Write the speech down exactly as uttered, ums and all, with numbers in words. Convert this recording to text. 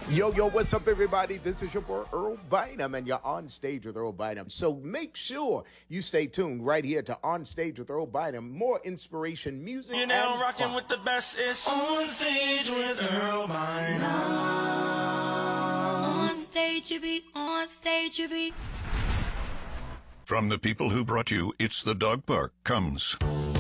Yo, yo, what's up, everybody? This is your boy Earl Bynum, and you're on stage with Earl Bynum. So make sure you stay tuned right here to On Stage with Earl Bynum. More inspiration, music, You're now and rocking fun. with the best. It's On Stage with Earl Bynum. On stage you be, on stage you be. From the people who brought you It's the Dog Park comes